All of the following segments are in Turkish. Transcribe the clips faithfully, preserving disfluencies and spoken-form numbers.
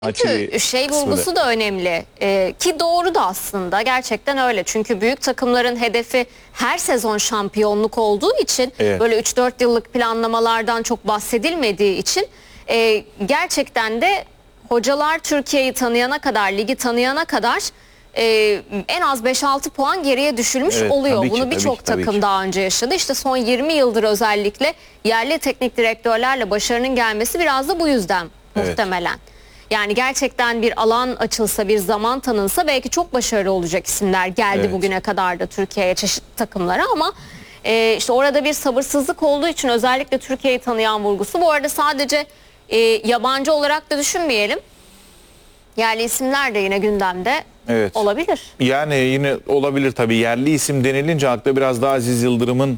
Çünkü şey vurgusu da önemli ee, ki doğru da aslında gerçekten öyle. Çünkü büyük takımların hedefi her sezon şampiyonluk olduğu için evet. böyle üç dört yıllık planlamalardan çok bahsedilmediği için e, gerçekten de hocalar Türkiye'yi tanıyana kadar, ligi tanıyana kadar e, en az beş altı puan geriye düşülmüş evet, oluyor. Ki, bunu birçok takım ki. daha önce yaşadı. İşte son yirmi yıldır özellikle yerli teknik direktörlerle başarının gelmesi biraz da bu yüzden evet. muhtemelen. Yani gerçekten bir alan açılsa, bir zaman tanınsa belki çok başarılı olacak isimler geldi evet. bugüne kadar da Türkiye'ye, çeşitli takımlara, ama e, işte orada bir sabırsızlık olduğu için özellikle Türkiye'yi tanıyan vurgusu. Bu arada sadece e, yabancı olarak da düşünmeyelim. Yerli isimler de yine gündemde evet. olabilir. Yani yine olabilir tabii. Yerli isim denilince akla biraz daha Aziz Yıldırım'ın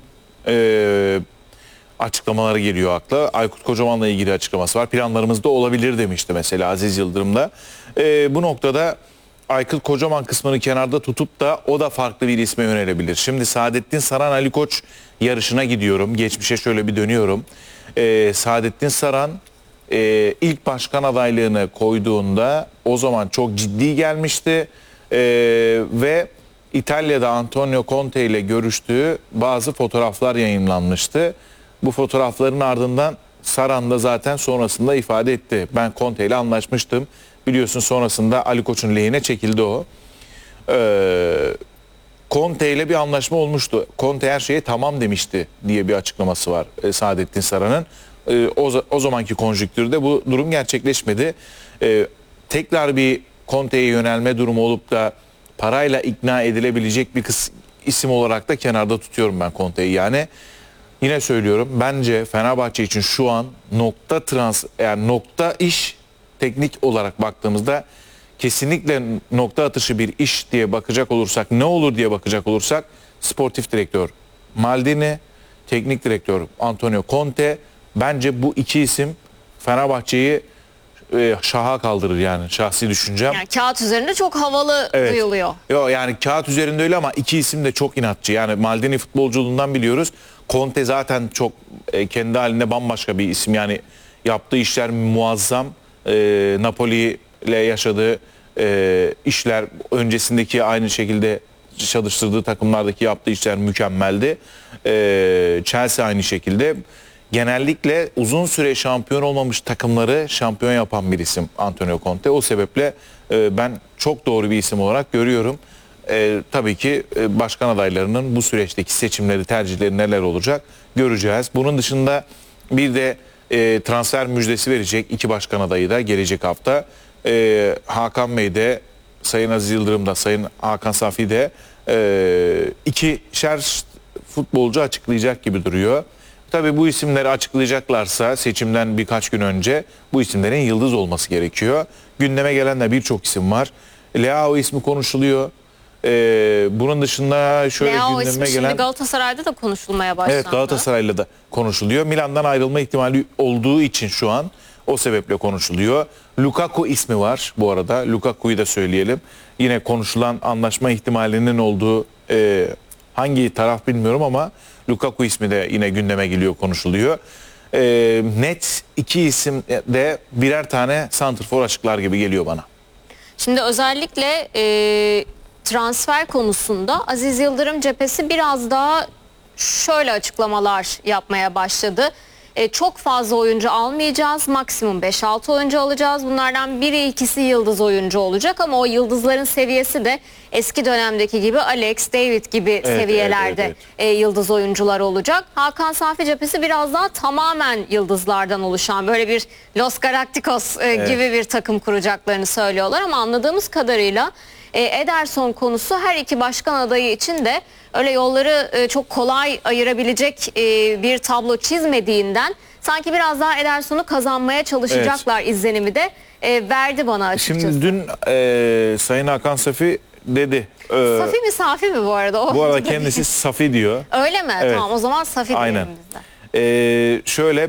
e, açıklamaları geliyor akla. Aykut Kocaman'la ilgili açıklaması var. Planlarımızda olabilir demişti mesela Aziz Yıldırım'da. E, bu noktada Aykut Kocaman kısmını kenarda tutup da o da farklı bir isme yönelebilir. Şimdi Saadettin Saran Ali Koç yarışına gidiyorum. Geçmişe şöyle bir dönüyorum. E, Saadettin Saran e, ilk başkan adaylığını koyduğunda o zaman çok ciddi gelmişti. E, ve İtalya'da Antonio Conte ile görüştüğü bazı fotoğraflar yayınlanmıştı. Bu fotoğrafların ardından Saran da zaten sonrasında ifade etti. Ben Conte ile anlaşmıştım. Biliyorsun sonrasında Ali Koç'un lehine çekildi o. Ee, Conte ile bir anlaşma olmuştu. Conte her şeye tamam demişti diye bir açıklaması var e, Saadettin Saran'ın. E, o, o zamanki konjüktürde bu durum gerçekleşmedi. E, tekrar bir Conte'ye yönelme durumu olup da parayla ikna edilebilecek bir kız, isim olarak da kenarda tutuyorum ben Conte'yi. Yani yine söylüyorum, bence Fenerbahçe için şu an nokta trans yani nokta iş teknik olarak baktığımızda kesinlikle nokta atışı bir iş diye bakacak olursak, ne olur diye bakacak olursak, sportif direktör Maldini, teknik direktör Antonio Conte, bence bu iki isim Fenerbahçe'yi e, şaha kaldırır yani, şahsi düşüncem. Yani kağıt üzerinde çok havalı evet. duyuluyor. Yok yani kağıt üzerinde öyle ama iki isim de çok inatçı. Yani Maldini futbolculuğundan biliyoruz. Conte zaten çok e, kendi halinde bambaşka bir isim. Yani yaptığı işler muazzam. E, Napoli ile yaşadığı e, işler, öncesindeki aynı şekilde çalıştırdığı takımlardaki yaptığı işler mükemmeldi. E, Chelsea aynı şekilde. Genellikle uzun süre şampiyon olmamış takımları şampiyon yapan bir isim Antonio Conte. O sebeple e, ben çok doğru bir isim olarak görüyorum. E, tabii ki e, başkan adaylarının bu süreçteki seçimleri, tercihleri neler olacak göreceğiz. Bunun dışında bir de e, transfer müjdesi verecek iki başkan adayı da gelecek hafta. E, Hakan Bey de, Sayın Aziz Yıldırım da, Sayın Hakan Safi de e, ikişer futbolcu açıklayacak gibi duruyor. Tabii bu isimleri açıklayacaklarsa seçimden birkaç gün önce bu isimlerin yıldız olması gerekiyor. Gündeme gelen de birçok isim var. Leao ismi konuşuluyor. Ee, bunun dışında şöyle Leao gündeme ismi gelen... şimdi Galatasaray'da da konuşulmaya başlandı. Evet, Galatasaray'la da konuşuluyor. Milan'dan ayrılma ihtimali olduğu için şu an o sebeple konuşuluyor. Lukaku ismi var bu arada. Lukaku'yu da söyleyelim. Yine konuşulan, anlaşma ihtimalinin olduğu e, hangi taraf bilmiyorum ama Lukaku ismi de yine gündeme geliyor, konuşuluyor. E, net iki isim de birer tane santrfor açıklar gibi geliyor bana. Şimdi özellikle e, transfer konusunda Aziz Yıldırım cephesi biraz daha şöyle açıklamalar yapmaya başladı. E, çok fazla oyuncu almayacağız. Maksimum beş altı oyuncu alacağız. Bunlardan biri ikisi yıldız oyuncu olacak ama o yıldızların seviyesi de eski dönemdeki gibi Alex, David gibi evet, seviyelerde evet, evet, evet. E, yıldız oyuncular olacak. Hakan Safi cephesi biraz daha tamamen yıldızlardan oluşan, böyle bir Los Galacticos e, evet. gibi bir takım kuracaklarını söylüyorlar ama anladığımız kadarıyla e, Ederson konusu her iki başkan adayı için de öyle yolları e, çok kolay ayırabilecek e, bir tablo çizmediğinden sanki biraz daha Ederson'u kazanmaya çalışacaklar evet. izlenimi de e, verdi bana açıkçası. Şimdi dün e, Sayın Hakan Safi dedi. E, Safi mi Safi mi bu arada? O bu arada kendisi Safi diyor. Öyle mi? Evet. Tamam, o zaman Safi aynen. diyelim biz de. E, şöyle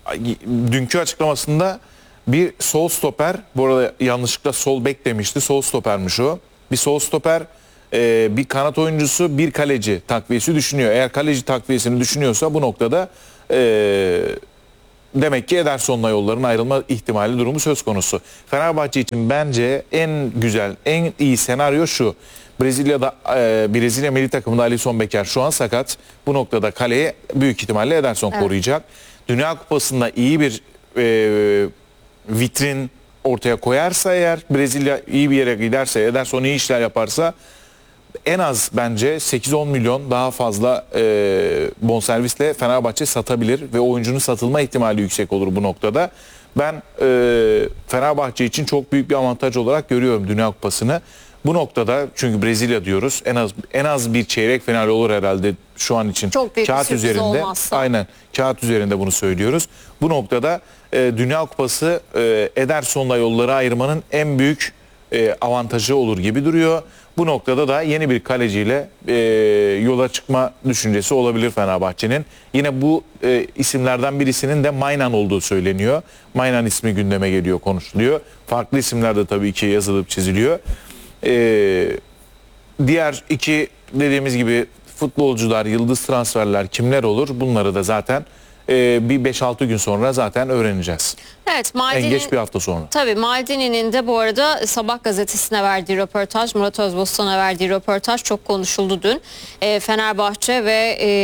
dünkü açıklamasında bir sol stoper, bu arada yanlışlıkla sol bek demişti. Sol stopermiş o. Bir sol stoper, e, bir kanat oyuncusu, bir kaleci takviyesi düşünüyor. Eğer kaleci takviyesini düşünüyorsa bu noktada e, demek ki Ederson'la yolların ayrılma ihtimali durumu söz konusu. Fenerbahçe için bence en güzel, en iyi senaryo şu. Brezilya'da e, Brezilya milli takımında Alisson Becker şu an sakat. Bu noktada kaleyi büyük ihtimalle Ederson evet. koruyacak. Dünya Kupası'nda iyi bir e, vitrin ortaya koyarsa eğer, Brezilya iyi bir yere giderse, Ederson iyi işler yaparsa en az bence sekiz on milyon daha fazla e, bonservisle Fenerbahçe satabilir ve oyuncunun satılma ihtimali yüksek olur bu noktada. Ben e, Fenerbahçe için çok büyük bir avantaj olarak görüyorum Dünya Kupası'nı. Bu noktada çünkü Brezilya diyoruz, en az en az bir çeyrek final olur herhalde şu an için. Çok büyük kağıt üzerinde. Olmazsa. Aynen. Kağıt üzerinde bunu söylüyoruz. Bu noktada e, Dünya Kupası e, Ederson'la yolları ayırmanın en büyük e, avantajı olur gibi duruyor. Bu noktada da yeni bir kaleciyle e, yola çıkma düşüncesi olabilir Fenerbahçe'nin. Yine bu e, isimlerden birisinin de Maynan olduğu söyleniyor. Maynan ismi gündeme geliyor, konuşuluyor. Farklı isimler de tabii ki yazılıp çiziliyor. Ee, diğer iki dediğimiz gibi futbolcular, yıldız transferler kimler olur? Bunları da zaten e, bir beş altı gün sonra zaten öğreneceğiz. Evet, Maldini, en geç bir hafta sonra. Tabii Maldini'nin de bu arada Sabah gazetesine verdiği röportaj, Murat Özbostan'a verdiği röportaj çok konuşuldu dün. E, Fenerbahçe ve e,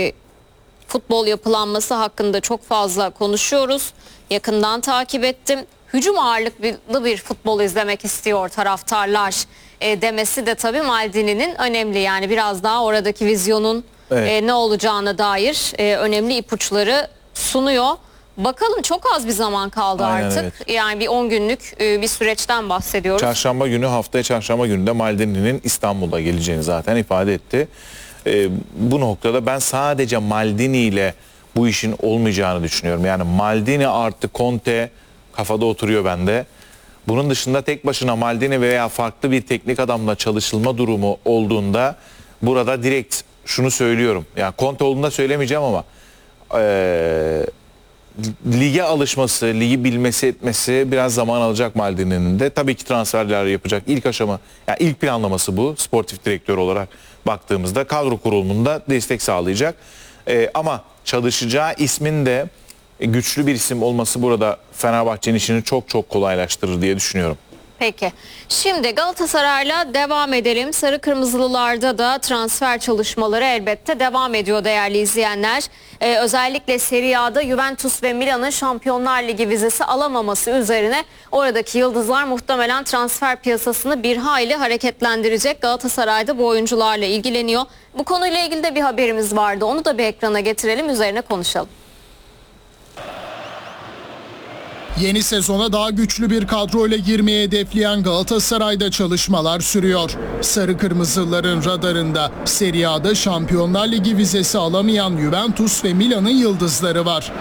futbol yapılanması hakkında çok fazla konuşuyoruz. Yakından takip ettim. Hücum ağırlıklı bir futbol izlemek istiyor taraftarlar e, demesi de tabii Maldini'nin önemli. Yani biraz daha oradaki vizyonun evet. e, ne olacağına dair e, önemli ipuçları sunuyor. Bakalım, çok az bir zaman kaldı Aynen, artık. Evet. Yani bir on günlük e, bir süreçten bahsediyoruz. Çarşamba günü, haftaya çarşamba günü de Maldini'nin İstanbul'a geleceğini zaten ifade etti. E, bu noktada ben sadece Maldini ile bu işin olmayacağını düşünüyorum. Yani Maldini artı Conte kafada oturuyor bende. Bunun dışında tek başına Maldini veya farklı bir teknik adamla çalışılma durumu olduğunda burada direkt şunu söylüyorum. Yani Conte olduğunda söylemeyeceğim ama e, lige alışması, ligi bilmesi etmesi biraz zaman alacak Maldini'nin de. Tabii ki transferler yapacak. İlk aşama, yani ilk planlaması bu. Sportif direktör olarak baktığımızda kadro kurulumunda destek sağlayacak. E, ama çalışacağı ismin de güçlü bir isim olması burada Fenerbahçe'nin işini çok çok kolaylaştırır diye düşünüyorum. Peki. Şimdi Galatasaray'la devam edelim. Sarı Kırmızılılarda da transfer çalışmaları elbette devam ediyor değerli izleyenler. Ee, özellikle Serie A'da Juventus ve Milan'ın Şampiyonlar Ligi vizesi alamaması üzerine oradaki yıldızlar muhtemelen transfer piyasasını bir hayli hareketlendirecek. Galatasaray'da bu oyuncularla ilgileniyor. Bu konuyla ilgili de bir haberimiz vardı. Onu da bir ekrana getirelim, üzerine konuşalım. Yeni sezona daha güçlü bir kadroyla girmeyi hedefleyen Galatasaray'da çalışmalar sürüyor. Sarı Kırmızıların radarında Serie A'da Şampiyonlar Ligi vizesi alamayan Juventus ve Milan'ın yıldızları var.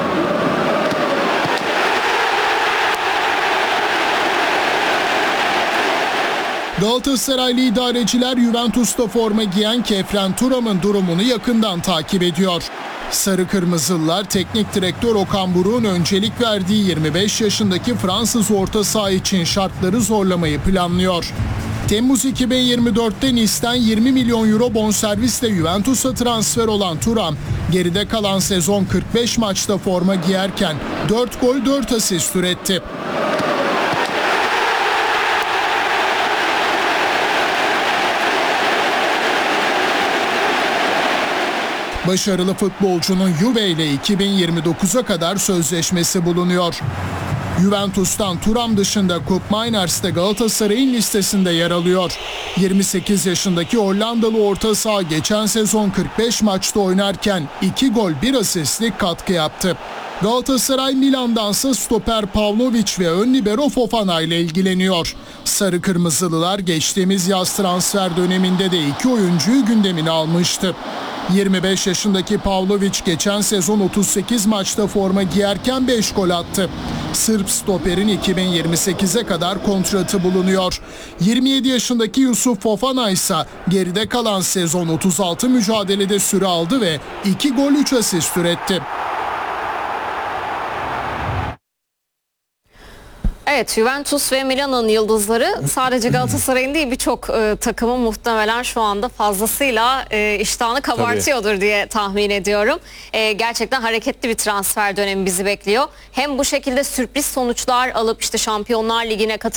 Galatasaraylı idareciler Juventus'ta forma giyen Kefren Thuram'ın durumunu yakından takip ediyor. Sarı Kırmızılılar teknik direktör Okan Buruk'un öncelik verdiği yirmi beş yaşındaki Fransız orta saha için şartları zorlamayı planlıyor. Temmuz iki bin yirmi dörtte Nice'den yirmi milyon euro bonservisle Juventus'a transfer olan Thuram, geride kalan sezon kırk beş maçta forma giyerken dört gol dört asist üretti. Başarılı futbolcunun Juve ile iki bin yirmi dokuza kadar sözleşmesi bulunuyor. Juventus'tan Thuram dışında Koop Mainers de Galatasaray'ın listesinde yer alıyor. yirmi sekiz yaşındaki Hollandalı orta saha geçen sezon kırk beş maçta oynarken iki gol bir asistlik katkı yaptı. Galatasaray Milan'dansa stoper Pavlovic ve ön libero Fofana ile ilgileniyor. Sarı Kırmızılılar geçtiğimiz yaz transfer döneminde de iki oyuncuyu gündemine almıştı. yirmi beş yaşındaki Pavlovic geçen sezon otuz sekiz maçta forma giyerken beş gol attı. Sırp stoperin iki bin yirmi sekize kadar kontratı bulunuyor. yirmi yedi yaşındaki Yusuf Fofana ise geride kalan sezon otuz altı mücadelede süre aldı ve iki gol üç asist üretti. Evet, Juventus ve Milan'ın yıldızları sadece Galatasaray'ın değil birçok e, takımın muhtemelen şu anda fazlasıyla e, iştahını kabartıyordur Tabii. diye tahmin ediyorum. E, gerçekten hareketli bir transfer dönemi bizi bekliyor. Hem bu şekilde sürpriz sonuçlar alıp işte Şampiyonlar Ligi'ne katılmak